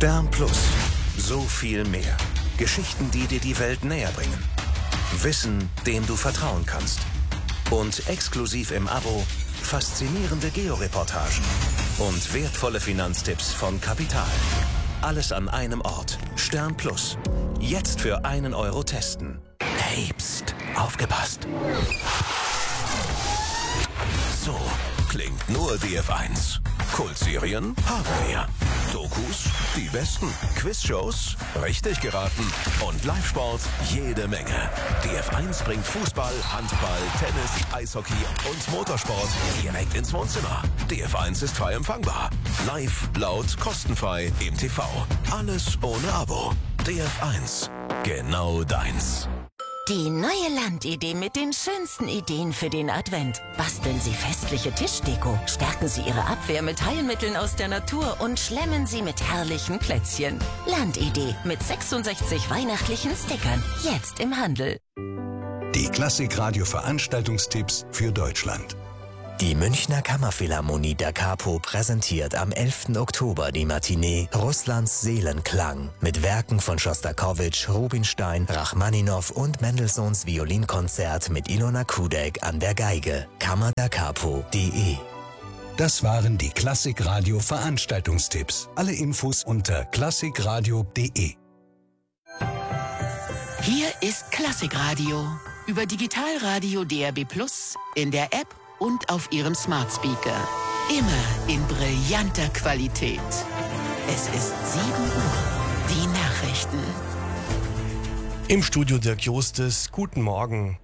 Stern Plus. So viel mehr. Geschichten, die dir die Welt näher bringen. Wissen, dem du vertrauen kannst. Und exklusiv im Abo faszinierende Georeportagen und wertvolle Finanztipps von Kapital. Alles an einem Ort. Stern Plus. Jetzt für 1 Euro testen. Hey, pst, aufgepasst. So klingt nur DF1. Kultserien haben wir. Dokus, die besten. Quizshows, richtig geraten. Und Live-Sport, jede Menge. DF1 bringt Fußball, Handball, Tennis, Eishockey und Motorsport direkt ins Wohnzimmer. DF1 ist frei empfangbar. Live, laut, kostenfrei im TV. Alles ohne Abo. DF1. Genau deins. Die neue Landidee mit den schönsten Ideen für den Advent. Basteln Sie festliche Tischdeko, stärken Sie Ihre Abwehr mit Heilmitteln aus der Natur und schlemmen Sie mit herrlichen Plätzchen. Landidee mit 66 weihnachtlichen Stickern. Jetzt im Handel. Die Klassik-Radio-Veranstaltungstipps für Deutschland. Die Münchner Kammerphilharmonie der Capo präsentiert am 11. Oktober die Matinee Russlands Seelenklang mit Werken von Schostakowitsch, Rubinstein, Rachmaninow und Mendelssohns Violinkonzert mit Ilona Kudek an der Geige. kammerdercapo.de. Das waren die Klassik-Radio-Veranstaltungstipps. Alle Infos unter klassikradio.de. Hier ist Klassikradio über Digitalradio DAB+ in der App und auf Ihrem Smart Speaker. Immer in brillanter Qualität. Es ist 7 Uhr. Die Nachrichten. Im Studio Dirk Justes. Guten Morgen.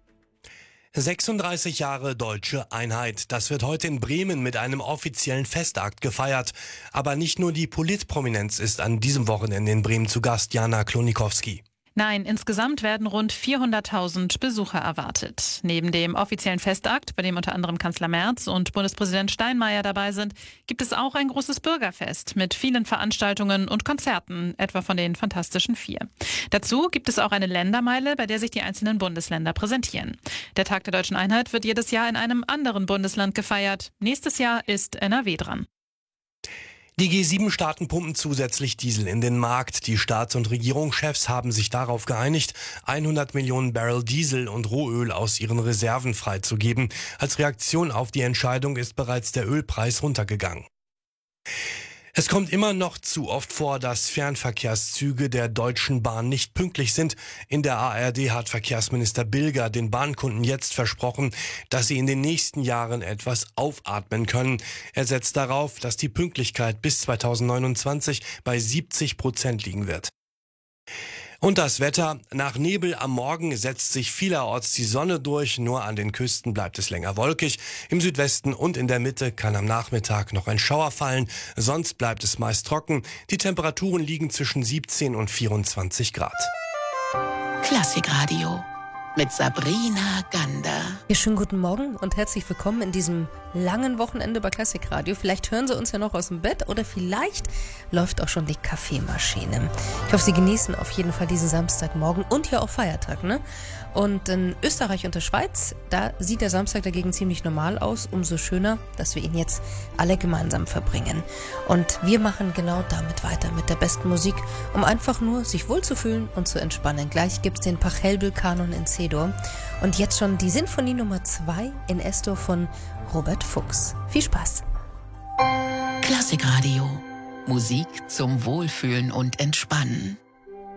36 Jahre deutsche Einheit. Das wird heute in Bremen mit einem offiziellen Festakt gefeiert. Aber nicht nur die Politprominenz ist an diesem Wochenende in Bremen zu Gast. Jana Klonikowski. Nein, insgesamt werden rund 400.000 Besucher erwartet. Neben dem offiziellen Festakt, bei dem unter anderem Kanzler Merz und Bundespräsident Steinmeier dabei sind, gibt es auch ein großes Bürgerfest mit vielen Veranstaltungen und Konzerten, etwa von den Fantastischen Vier. Dazu gibt es auch eine Ländermeile, bei der sich die einzelnen Bundesländer präsentieren. Der Tag der Deutschen Einheit wird jedes Jahr in einem anderen Bundesland gefeiert. Nächstes Jahr ist NRW dran. Die G7-Staaten pumpen zusätzlich Diesel in den Markt. Die Staats- und Regierungschefs haben sich darauf geeinigt, 100 Millionen Barrel Diesel und Rohöl aus ihren Reserven freizugeben. Als Reaktion auf die Entscheidung ist bereits der Ölpreis runtergegangen. Es kommt immer noch zu oft vor, dass Fernverkehrszüge der Deutschen Bahn nicht pünktlich sind. In der ARD hat Verkehrsminister Bilger den Bahnkunden jetzt versprochen, dass sie in den nächsten Jahren etwas aufatmen können. Er setzt darauf, dass die Pünktlichkeit bis 2029 bei 70% liegen wird. Und das Wetter. Nach Nebel am Morgen setzt sich vielerorts die Sonne durch. Nur an den Küsten bleibt es länger wolkig. Im Südwesten und in der Mitte kann am Nachmittag noch ein Schauer fallen. Sonst bleibt es meist trocken. Die Temperaturen liegen zwischen 17 und 24 Grad. Klassikradio mit Sabrina Gander. Ja, schönen guten Morgen und herzlich willkommen in diesem langen Wochenende bei Klassikradio. Vielleicht hören Sie uns ja noch aus dem Bett oder vielleicht läuft auch schon die Kaffeemaschine. Ich hoffe, Sie genießen auf jeden Fall diesen Samstagmorgen und ja auch Feiertag, ne? Und in Österreich und der Schweiz, da sieht der Samstag dagegen ziemlich normal aus. Umso schöner, dass wir ihn jetzt alle gemeinsam verbringen. Und wir machen genau damit weiter, mit der besten Musik, um einfach nur sich wohlzufühlen und zu entspannen. Gleich gibt's den Pachelbel-Kanon in C-Dur. Und jetzt schon die Sinfonie Nummer 2 in S-Dur von Robert Fuchs. Viel Spaß! Klassikradio. Musik zum Wohlfühlen und Entspannen.